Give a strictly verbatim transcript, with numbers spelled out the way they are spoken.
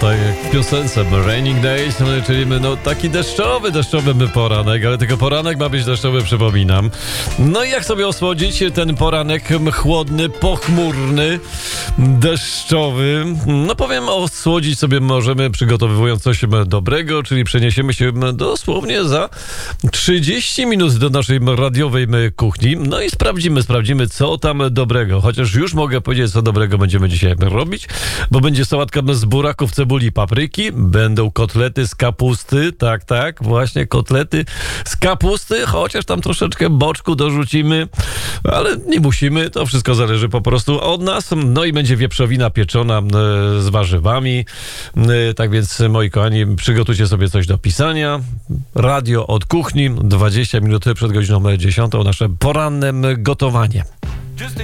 tak jak w piosence Raining Days, czyli no taki deszczowy, deszczowy poranek, ale tylko poranek ma być deszczowy, przypominam. No i jak sobie osłodzić ten poranek chłodny, pochmurny, deszczowy? No powiem, osłodzić sobie możemy przygotowując coś dobrego, czyli przeniesiemy się dosłownie za trzydzieści minut do naszej radiowej kuchni. No i sprawdzimy, sprawdzimy co tam dobrego. Chociaż już mogę powiedzieć, co dobrego będziemy dzisiaj robić, bo będzie sałatka z buraków, cebuli, papryki, będą kotlety z kapusty, tak, tak, właśnie kotlety z kapusty, chociaż tam troszeczkę boczku dorzucimy, ale nie musimy, to wszystko zależy po prostu od nas. No i będzie wieprzowina pieczona e, z warzywami, e, tak więc moi kochani, przygotujcie sobie coś do pisania. Radio od kuchni, dwadzieścia minut przed godziną dziesiątą, nasze poranne gotowanie.